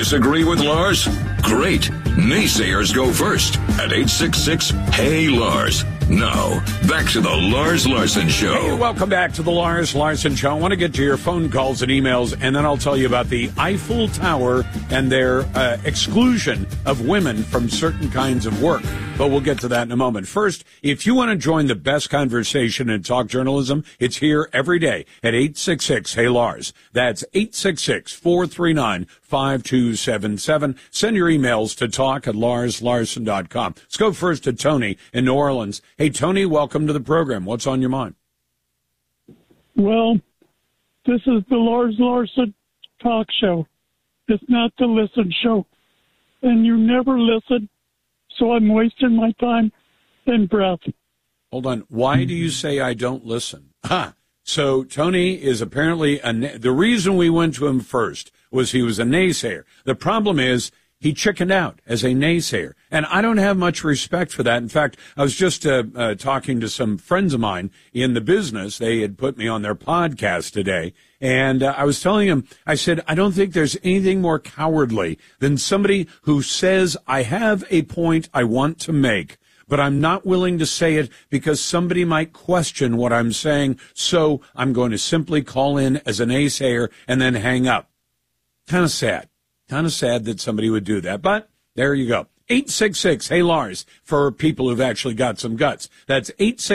Disagree with Lars? Great. Naysayers go first at 866-HEY-LARS. Now, back to the Lars Larson Show. Hey, welcome back to the Lars Larson Show. I want to get to your phone calls and emails, and then I'll tell you about the Eiffel Tower and their exclusion of women from certain kinds of work. But we'll get to that in a moment. First, if you want to join the best conversation in talk journalism, it's here every day at 866-HEY-LARS. That's 866-439-5277. Send your emails to talk@larslarson.com. Let's go first to Tony in New Orleans. Hey, Tony, welcome to the program. What's on your mind? Well, this is the Lars Larson talk show. It's not the listen show. And you never listen, so I'm wasting my time and breath. Hold on. Why do you say I don't listen? So Tony is apparently the reason we went to him first was he was a naysayer. The problem is he chickened out as a naysayer, and I don't have much respect for that. In fact, I was just talking to some friends of mine in the business. They had put me on their podcast today, and I was telling them, I said, I don't think there's anything more cowardly than somebody who says, I have a point I want to make, but I'm not willing to say it because somebody might question what I'm saying, so I'm going to simply call in as a naysayer and then hang up. Kind of sad. Kind of sad that somebody would do that, but there you go. 866-HEY-LARS for people who've actually got some guts. That's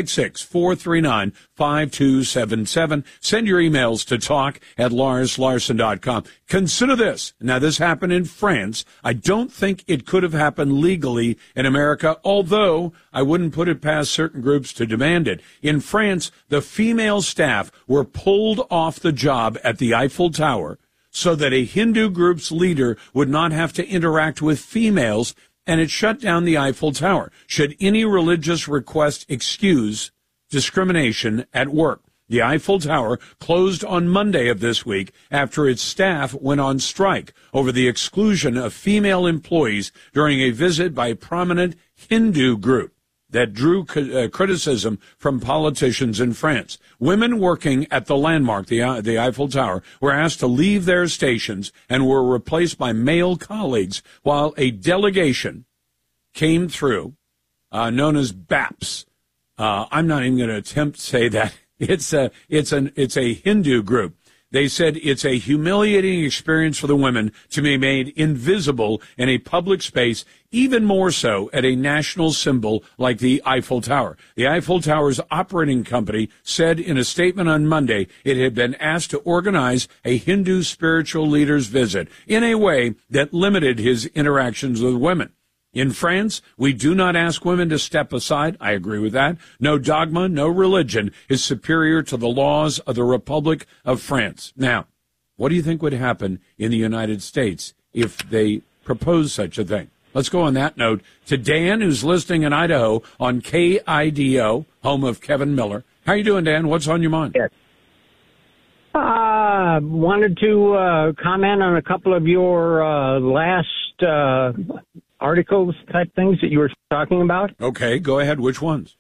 866-439-5277. Send your emails to talk@larslarson.com. Consider this. Now, this happened in France. I don't think it could have happened legally in America, although I wouldn't put it past certain groups to demand it. In France, the female staff were pulled off the job at the Eiffel Tower so that a Hindu group's leader would not have to interact with females, and it shut down the Eiffel Tower. Should any religious request excuse discrimination at work? The Eiffel Tower closed on Monday of this week after its staff went on strike over the exclusion of female employees during a visit by a prominent Hindu group that drew criticism from politicians in France. Women working at the landmark, the Eiffel Tower, were asked to leave their stations and were replaced by male colleagues, while a delegation came through, known as BAPS. I'm not even going to attempt to say that. It's a Hindu group. They said it's a humiliating experience for the women to be made invisible in a public space, even more so at a national symbol like the Eiffel Tower. The Eiffel Tower's operating company said in a statement on Monday it had been asked to organize a Hindu spiritual leader's visit in a way that limited his interactions with women. In France, we do not ask women to step aside. I agree with that. No dogma, no religion is superior to the laws of the Republic of France. Now, what do you think would happen in the United States if they proposed such a thing? Let's go on that note to Dan, who's listening in Idaho on KIDO, home of Kevin Miller. How you doing, Dan? What's on your mind? Yes. Wanted to comment on a couple of your last articles type things that you were talking about. Okay, go ahead. Which ones?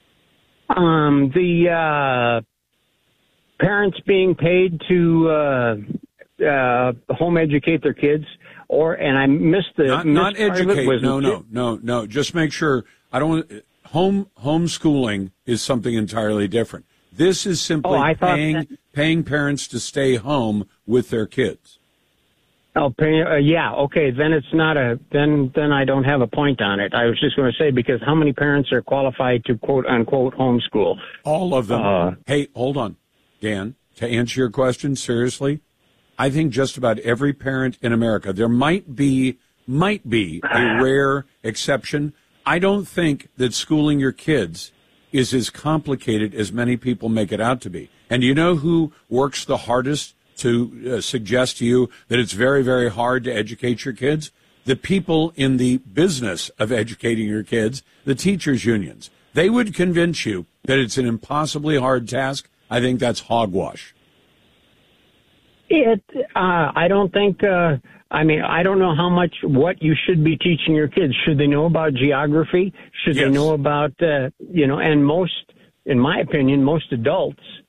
The parents being paid to home educate their kids, and I missed the not educate. No. Just make sure. I don't. Homeschooling is something entirely different. This is simply paying parents to stay home with their kids. Yeah, okay, then it's not then I don't have a point on it. I was just going to say, because how many parents are qualified to quote-unquote homeschool? All of them. Hey, hold on, Dan, to answer your question seriously, I think just about every parent in America, there might be a rare exception. I don't think that schooling your kids is as complicated as many people make it out to be. And you know who works the hardest to suggest to you that it's very, very hard to educate your kids? The people in the business of educating your kids, the teachers' unions. They would convince you that it's an impossibly hard task. I think that's hogwash. I don't think, I don't know what you should be teaching your kids. Should they know about geography? Should they know about, and most, in my opinion, most adults